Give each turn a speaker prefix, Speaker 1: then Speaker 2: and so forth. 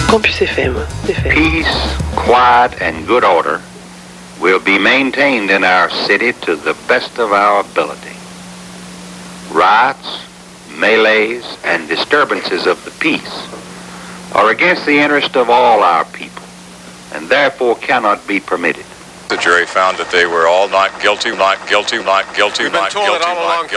Speaker 1: Campus FM.
Speaker 2: Peace, quiet, and good order will be maintained in our city to the best of our ability. Riots, melees, and disturbances of the peace are against the interest of all our people, and therefore cannot be permitted.
Speaker 3: The jury found that they were all not guilty, not guilty, not guilty,
Speaker 4: We've been
Speaker 3: not
Speaker 4: told
Speaker 3: guilty,
Speaker 4: that all
Speaker 3: not
Speaker 4: along
Speaker 3: guilty.